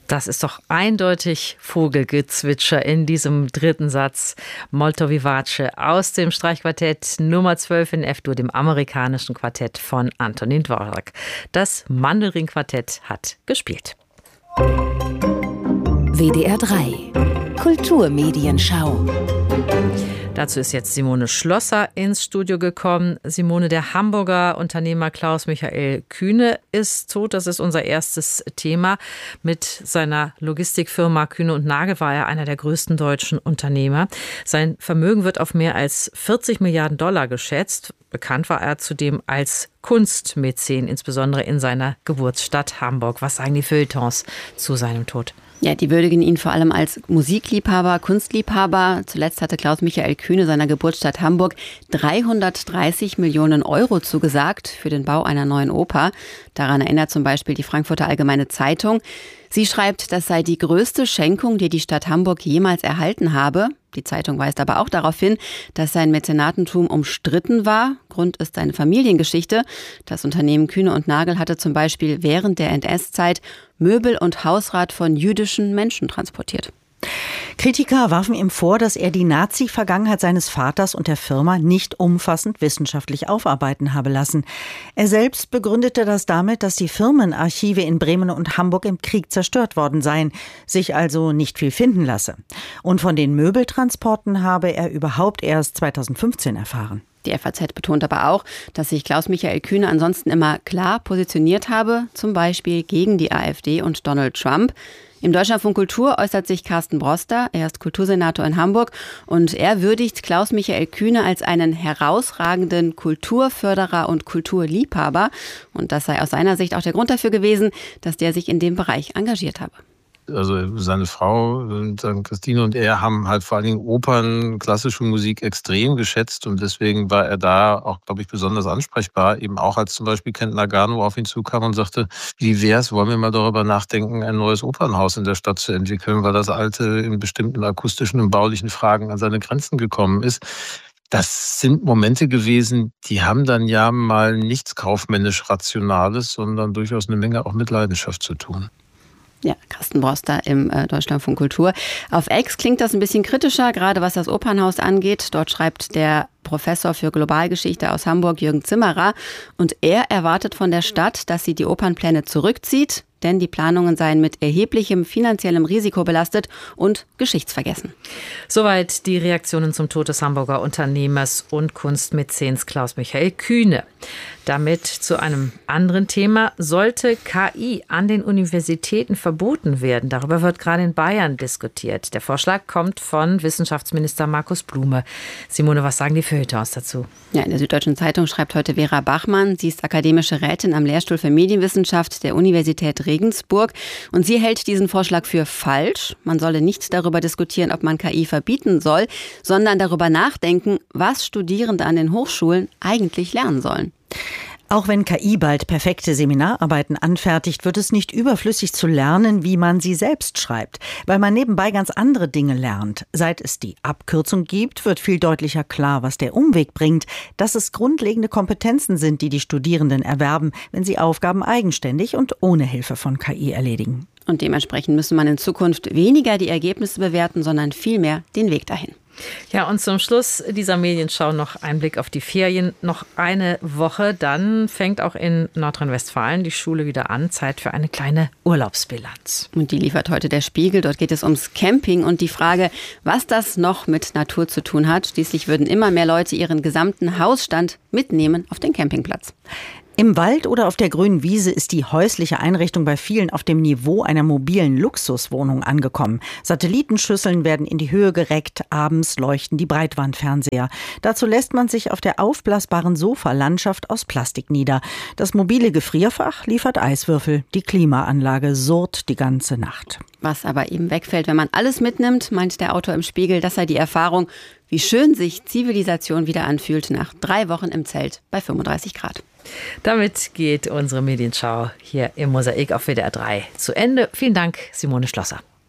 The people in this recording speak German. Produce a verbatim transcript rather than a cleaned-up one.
Das ist doch eindeutig Vogelgezwitscher in diesem dritten Satz. Molto vivace aus dem Streichquartett Nummer zwölf in F-Dur, dem amerikanischen Quartett von Antonín Dvořák. Das Mandelring-Quartett hat gespielt. W D R drei Kulturmedienschau. Dazu ist jetzt Simone Schlosser ins Studio gekommen. Simone, der Hamburger Unternehmer Klaus-Michael Kühne ist tot. Das ist unser erstes Thema. Mit seiner Logistikfirma Kühne und Nagel war er einer der größten deutschen Unternehmer. Sein Vermögen wird auf mehr als vierzig Milliarden Dollar geschätzt. Bekannt war er zudem als Kunstmäzen, insbesondere in seiner Geburtsstadt Hamburg. Was sagen die Feuilletons zu seinem Tod? Ja, die würdigen ihn vor allem als Musikliebhaber, Kunstliebhaber. Zuletzt hatte Klaus-Michael Kühne seiner Geburtsstadt Hamburg dreihundertdreißig Millionen Euro zugesagt für den Bau einer neuen Oper. Daran erinnert zum Beispiel die Frankfurter Allgemeine Zeitung. Sie schreibt, das sei die größte Schenkung, die die Stadt Hamburg jemals erhalten habe. Die Zeitung weist aber auch darauf hin, dass sein Mäzenatentum umstritten war. Grund ist seine Familiengeschichte. Das Unternehmen Kühne und Nagel hatte zum Beispiel während der N S-Zeit Möbel und Hausrat von jüdischen Menschen transportiert. Kritiker warfen ihm vor, dass er die Nazi-Vergangenheit seines Vaters und der Firma nicht umfassend wissenschaftlich aufarbeiten habe lassen. Er selbst begründete das damit, dass die Firmenarchive in Bremen und Hamburg im Krieg zerstört worden seien, sich also nicht viel finden lasse. Und von den Möbeltransporten habe er überhaupt erst zweitausendfünfzehn erfahren. Die F A Z betont aber auch, dass sich Klaus-Michael Kühne ansonsten immer klar positioniert habe, zum Beispiel gegen die AfD und Donald Trump. Im Deutschlandfunk Kultur äußert sich Carsten Broster, er ist Kultursenator in Hamburg und er würdigt Klaus-Michael Kühne als einen herausragenden Kulturförderer und Kulturliebhaber. Und das sei aus seiner Sicht auch der Grund dafür gewesen, dass der sich in dem Bereich engagiert habe. Also seine Frau, Christine und er haben halt vor allen Dingen Opern, klassische Musik extrem geschätzt und deswegen war er da auch, glaube ich, besonders ansprechbar. Eben auch als zum Beispiel Kent Nagano auf ihn zukam und sagte, wie wär's, wollen wir mal darüber nachdenken, ein neues Opernhaus in der Stadt zu entwickeln, weil das alte in bestimmten akustischen und baulichen Fragen an seine Grenzen gekommen ist. Das sind Momente gewesen, die haben dann ja mal nichts kaufmännisch Rationales, sondern durchaus eine Menge auch mit Leidenschaft zu tun. Ja, Carsten Broster im äh, Deutschlandfunk Kultur. Auf X klingt das ein bisschen kritischer, gerade was das Opernhaus angeht. Dort schreibt der Professor für Globalgeschichte aus Hamburg, Jürgen Zimmerer. Und er erwartet von der Stadt, dass sie die Opernpläne zurückzieht, denn die Planungen seien mit erheblichem finanziellem Risiko belastet und geschichtsvergessen. Soweit die Reaktionen zum Tod des Hamburger Unternehmers und Kunstmäzens Klaus-Michael Kühne. Damit zu einem anderen Thema. Sollte K I an den Universitäten verboten werden? Darüber wird gerade in Bayern diskutiert. Der Vorschlag kommt von Wissenschaftsminister Markus Blume. Simone, was sagen die Feuilletons dazu? Ja, in der Süddeutschen Zeitung schreibt heute Vera Bachmann. Sie ist akademische Rätin am Lehrstuhl für Medienwissenschaft der Universität Regensburg. Und sie hält diesen Vorschlag für falsch. Man solle nicht darüber diskutieren, ob man K I verbieten soll, sondern darüber nachdenken, was Studierende an den Hochschulen eigentlich lernen sollen. Auch wenn K I bald perfekte Seminararbeiten anfertigt, wird es nicht überflüssig zu lernen, wie man sie selbst schreibt, weil man nebenbei ganz andere Dinge lernt. Seit es die Abkürzung gibt, wird viel deutlicher klar, was der Umweg bringt, dass es grundlegende Kompetenzen sind, die die Studierenden erwerben, wenn sie Aufgaben eigenständig und ohne Hilfe von K I erledigen. Und dementsprechend müsse man in Zukunft weniger die Ergebnisse bewerten, sondern vielmehr den Weg dahin. Ja, und zum Schluss dieser Medienschau noch ein Blick auf die Ferien. Noch eine Woche, dann fängt auch in Nordrhein-Westfalen die Schule wieder an. Zeit für eine kleine Urlaubsbilanz. Und die liefert heute der Spiegel. Dort geht es ums Camping und die Frage, was das noch mit Natur zu tun hat. Schließlich würden immer mehr Leute ihren gesamten Hausstand mitnehmen auf den Campingplatz. Im Wald oder auf der grünen Wiese ist die häusliche Einrichtung bei vielen auf dem Niveau einer mobilen Luxuswohnung angekommen. Satellitenschüsseln werden in die Höhe gereckt, abends leuchten die Breitbandfernseher. Dazu lässt man sich auf der aufblasbaren Sofalandschaft aus Plastik nieder. Das mobile Gefrierfach liefert Eiswürfel, die Klimaanlage surrt die ganze Nacht. Was aber eben wegfällt, wenn man alles mitnimmt, meint der Autor im Spiegel, das sei die Erfahrung, wie schön sich Zivilisation wieder anfühlt nach drei Wochen im Zelt bei fünfunddreißig Grad. Damit geht unsere Medienschau hier im Mosaik auf W D R drei zu Ende. Vielen Dank, Simone Schlosser.